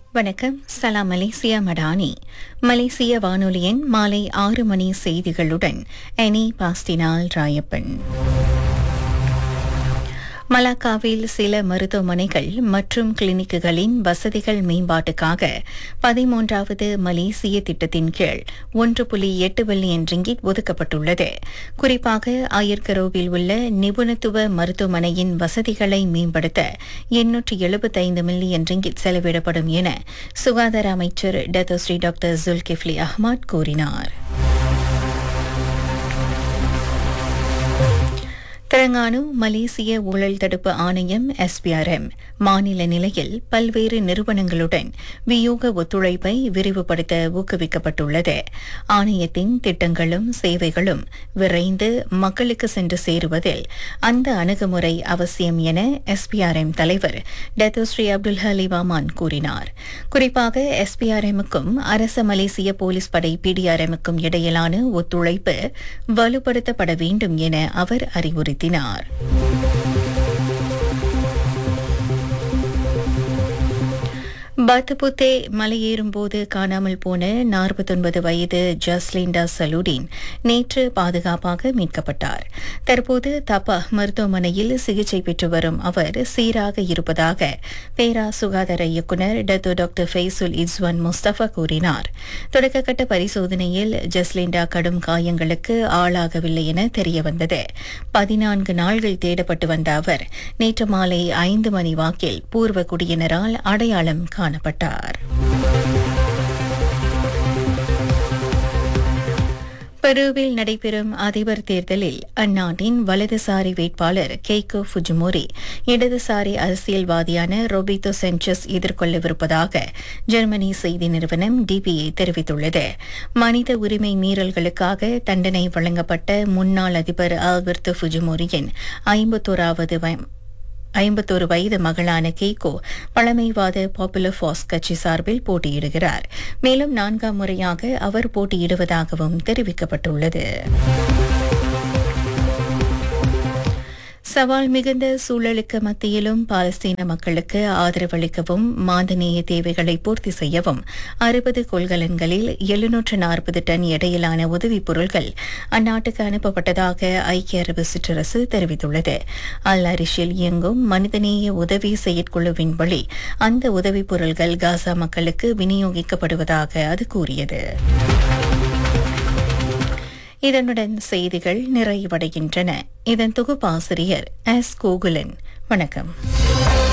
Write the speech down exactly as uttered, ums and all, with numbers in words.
வணக்கம். சலாம் மலேசியா மடானி. மலேசிய வானொலியின் மாலை ஆறு மணி செய்திகளுடன் எனி பாஸ்டினால் ராயப்பன். மலாக்காவில் சில மருத்துவமனைகள் மற்றும் கிளினிக்குகளின் வசதிகள் மேம்பாட்டுக்காக பதிமூன்றாவது மலேசிய திட்டத்தின் கீழ் ஒன்று புள்ளி எட்டு பில்லியன் ரிங்கிட் ஒதுக்கப்பட்டுள்ளது. குறிப்பாக அயர்கரோவில் உள்ள நிபுணத்துவ மருத்துவமனையின் வசதிகளை மேம்படுத்த எண்ணூற்று எழுபத்தைந்து மில்லியன் ரிங்கிட் செலவிடப்படும் என சுகாதார அமைச்சர் டத்தோஸ்ரீ டாக்டர் ஜுல்கிஃப்லி அஹ்மத் கூறினார். தெலங்கானா மலேசிய ஊழல் தடுப்பு ஆணையம் எஸ்பிஆர்எம் மாநில நிலையில் பல்வேறு நிறுவனங்களுடன் வியூக ஒத்துழைப்பை விரிவுபடுத்த ஊக்குவிக்கப்பட்டுள்ளது. ஆணையத்தின் திட்டங்களும் சேவைகளும் விரைந்து மக்களுக்கு சென்று சேருவதில் அந்த அணுகுமுறை அவசியம் என எஸ்பிஆர்எம் தலைவர் டத்தோஸ்ரீ அப்துல் ஹலீமாமான் கூறினார். குறிப்பாக எஸ்பிஆர்எம்முக்கும் அரச மலேசிய போலீஸ் படை பிடிஆர்எம்முக்கும் இடையிலான ஒத்துழைப்பு வலுப்படுத்தப்பட வேண்டும் என அவர் அறிவுறுத்தினார். பாத்துபுத்தே மலையேறும்போது காணாமல் போன நாற்பத்தொன்பது வயது ஜஸ்லிண்டா சலூடின் நேற்று பாதுகாப்பாக மீட்கப்பட்டார். தற்போது தபா மருத்துவமனையில் சிகிச்சை பெற்று வரும் அவர் சீராக இருப்பதாக பேரா சுகாதார இயக்குநர் டத்தோ டாக்டர் ஃபைசுல் இஸ்வான் முஸ்தபா கூறினார். தொடக்கக்கட்ட பரிசோதனையில் ஜஸ்லிண்டா கடும் காயங்களுக்கு ஆளாகவில்லை என தெரியவந்தது. பதினான்கு நாள்கள் தேடப்பட்டு வந்த அவர் நேற்று மாலை ஐந்து மணி வாக்கில் பூர்வ குடியினரால் அடையாளம் காணப்பட்டார். பெருவில் நடைபெறும் அதிபர் தேர்தலில் அந்நாட்டின் வலதுசாரி வேட்பாளர் கெய்கோ ஃபுஜிமோரி இடதுசாரி அரசியல்வாதியான ரோபிட்டோ சென்சஸ் எதிர்கொள்ளவிருப்பதாக ஜெர்மனி செய்தி நிறுவனம் டிபிஏ தெரிவித்துள்ளது. மனித உரிமை மீறல்களுக்காக தண்டனை வழங்கப்பட்ட முன்னாள் அதிபர் ஆல்பர்டோ ஃபுஜிமோரியின் ஐம்பத்தோராவது ஐம்பத்தோரு வயது மகளான கெய்கோ பழமைவாத பாப்புலர் ஃபாஸ் கட்சி சார்பில் போட்டியிடுகிறார். மேலும் நான்காம் முறையாக அவர் போட்டியிடுவதாகவும் தெரிவிக்கப்பட்டுள்ளது. சவால் மிகுந்த சூழலுக்கு மத்தியிலும் பாலஸ்தீன மக்களுக்கு ஆதரவளிக்கவும் மாந்தநேய தேவைகளை பூர்த்தி செய்யவும் அறுபது கொள்கலன்களில் எழுநூற்று நாற்பது டன் எடையிலான உதவிப் பொருட்கள் அந்நாட்டுக்கு அனுப்பப்பட்டதாக ஐக்கிய அரபு சிற்றரசு தெரிவித்துள்ளது. அல் அரிஷில் இயங்கும் மனிதநேய உதவி செயற்குழுவின் வழி அந்த உதவிப் பொருட்கள் காசா மக்களுக்கு விநியோகிக்கப்படுவதாக அது கூறியது. இதனுடன் செய்திகள் நிறைவடைகின்றன. இதன் தொகுப்பாசிரியர் எஸ் கோகுலன். வணக்கம்.